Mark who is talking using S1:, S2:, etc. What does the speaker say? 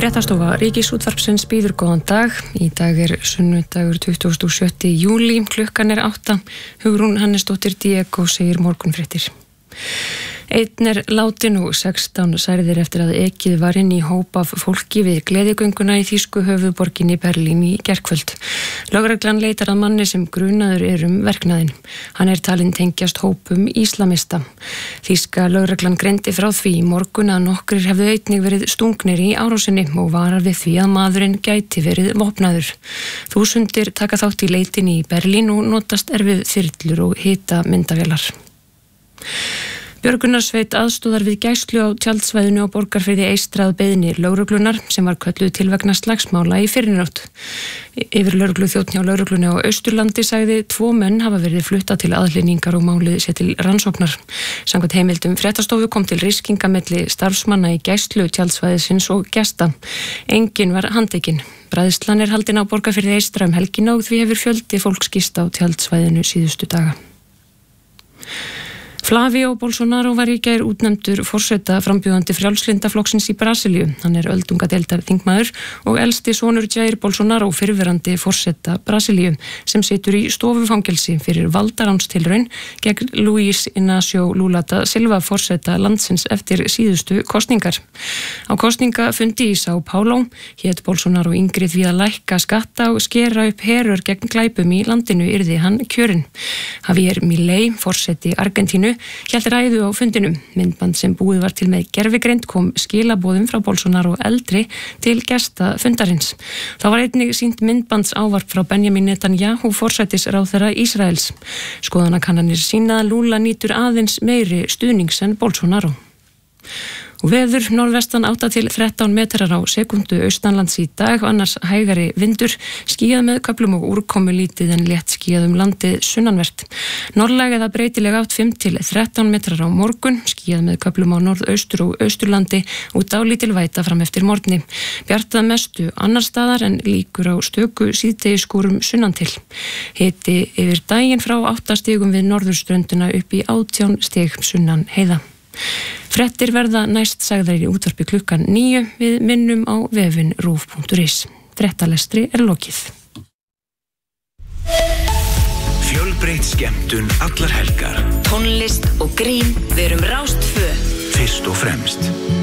S1: Fréttastofa Ríkisútvarpsins býður góðan dag. Í dag sunnudagur 27. júlí, klukkan 8. Hugrún Hannesdóttir Diego segir morgunfréttir. Einn látin og 16 særðir eftir að ekið var inn í hóp af fólki við gleðigönguna í þýsku höfuðborginni Berlín í gærkvöld. Lögreglan leitar að manni sem grunaður verknaðinn. Hann talinn tengjast hópum íslamista. Þýska lögreglan greindi frá því í morgun að nokkrir hefðu einnig verið stungnir í árásinni og varar við því að maðurinn gæti verið vopnaður. Þúsundir taka þátt í leitinni í Berlín og notast við þyrlur og hitamyndavélar. Björgunarsveit aðstóðar við gæslu á tjaldsvæðinu á Borgarfirði eystra að beiðni lögreglunar sem var kölluð til vegna slagsmála í fyrrinótt. Yfirlögregluþjónn hjá lögreglunni á Austurlandi sagði 2 menn hafa verið flutta til aðhlynningar og málið sé til rannsóknar. Samkvæmt heimildum fréttastofu kom til riskinga milli starfsmanna í gæslu tjaldsvæðisins og gesta. Enginn var handtekinn. Bræðslan haldin á Borgarfirði eystra helgina og því hefur fjöldi fólks gist á tjaldsvæðinu síðustu daga. Flávio Bolsonaro var í gær útnefndur forseta frambjóðandi Frjálslynda flokksins í Brasilíu. Hann öldungadeildar þingmaður og elsti sonur Jair Bolsonaro fyrrverandi forseta Brasilíu sem situr í stofufangelsi fyrir valdaránstilraun gegn Luís Inácio Lula da Silva forseta landsins eftir síðustu kosningar. Á kosningafundi í São Paulo hét Bolsonaro inngrið við að lækka skatta og skera upp herör gegn glæpum í landinu yrði hann kjörinn. Javier Milei, forseti Argentínu, hélt ræðu á fundinum. Myndband sem búið var til með gervigreind kom skilaboðum frá Bolsonaro eldri til gesta fundarins. Það var einnig sýnt myndbands ávarp frá Benjamin Netanyahu, forsætisráðherra Ísraels. Skoðanakannanir sýna að Lula nýtur aðeins meiri stuðnings en Bolsonaro. Og veður norðvestan 8 til 13 metrar á sekundu austanlands í dag, annars hægari vindur, skýjað með köflum og úrkomu lítið en létt skýjað landið sunnanvert. Norðlæg eða breytileg átt 5 til 13 metrar á morgun, skýjað með köflum á norðaustur og austurlandi og dálítil væta fram eftir morgni. Bjartað mestu annar staðar en líkur á stöku síðdegisskúrum sunnan til. Hiti yfir daginn frá 8 stigum við norðurströnduna upp í 18 stig sunnan heiða. Fréttir verða næst sagðar í útvarpi klukkan 9. Við minnum á vefinn rúv.is. Fréttalestri lokið.
S2: Fjölbreytt skemmtun allar helgar.
S3: Tónlist og grín, við erum Rás 2.
S2: Fyrst og fremst.